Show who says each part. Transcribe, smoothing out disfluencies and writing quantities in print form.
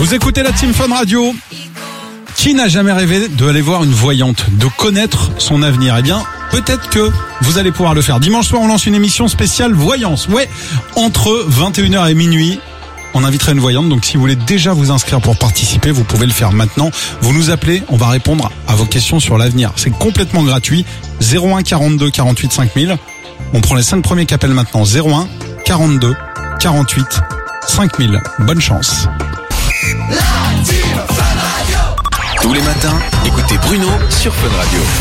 Speaker 1: Vous écoutez la Team Fun Radio. Qui n'a jamais rêvé d'aller voir une voyante, de connaître son avenir? Eh bien, peut-être que vous allez pouvoir le faire. Dimanche soir, on lance une émission spéciale voyance. Ouais, entre 21h et minuit, on invitera une voyante. Donc, si vous voulez déjà vous inscrire pour participer, vous pouvez le faire maintenant. Vous nous appelez, on va répondre à vos questions sur l'avenir. C'est complètement gratuit. 01 42 48 5000. On prend les 5 premiers qui appellent maintenant. 01 42 48 5000. Bonne chance.
Speaker 2: Tous les matins, écoutez Bruno sur Fun Radio.